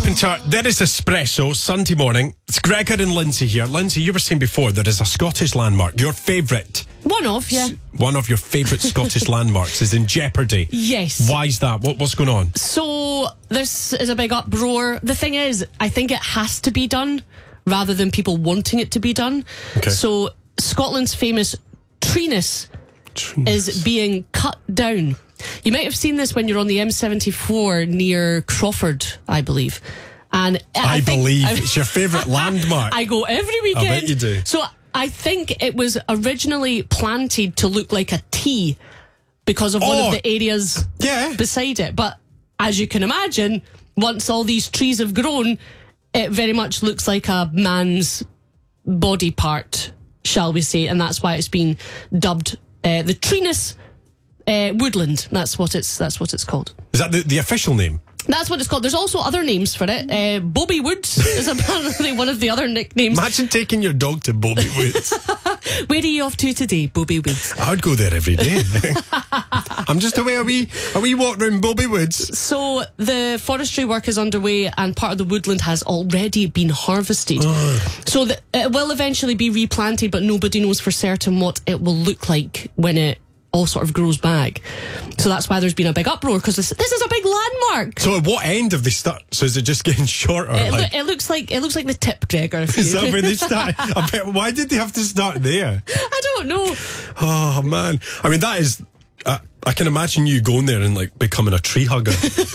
Carpenter, there is espresso, Sunday morning. It's Gregor and Lindsay here. Lindsay, you were saying before there is a Scottish landmark. Your favourite. One of your favourite Scottish landmarks is in jeopardy. Yes. Why is that? What's going on? So this is a big uproar. The thing is, I think it has to be done rather than people wanting it to be done. Okay. So Scotland's famous Treenus is being cut down. You might have seen this when you're on the M74 near Crawford, I believe. And I believe it's your favourite landmark. I go every weekend. I bet you do. So I think it was originally planted to look like a T because of one of the areas beside it. But as you can imagine, once all these trees have grown, it very much looks like a man's body part, shall we say. And that's why it's been dubbed the Treenus woodland. That's what it's called. Is that the official name? That's what it's called. There's also other names for it. Bobby Woods is apparently one of the other nicknames. Imagine taking your dog to Bobby Woods. Where are you off to today, Bobby Woods? I would go there every day. I'm just away a wee walk round Bobby Woods. So the forestry work is underway and part of the woodland has already been harvested. So it will eventually be replanted, but nobody knows for certain what it will look like when it all sort of grows back. So that's why there's been a big uproar, because this is a big landmark. So at what end have they started? So is it just getting shorter? It looks like the tip, Gregor. Is that where they started? Why did they have to start there? I don't know. Oh man, I mean that is. I can imagine you going there and like becoming a tree hugger.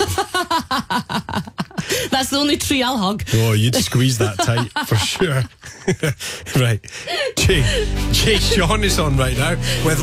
That's the only tree I'll hug. Oh, you'd squeeze that tight for sure. Right, Jay Sean is on right now with